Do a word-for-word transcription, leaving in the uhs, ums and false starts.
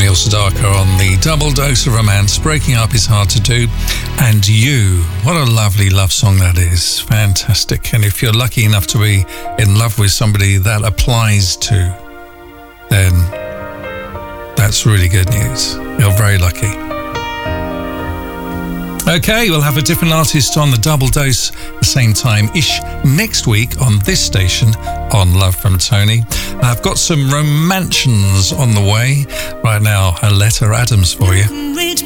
Camille Sedaka on the Double Dose of Romance. Breaking up is hard to do. And You, what a lovely love song that is. Fantastic. And if you're lucky enough to be in love with somebody that applies to, then that's really good news. You're very lucky. Okay, we'll have a different artist on the Double Dose the same time-ish next week on this station on Love from Tony. I've got some romantions on the way. Right now, Aletta Adams for you.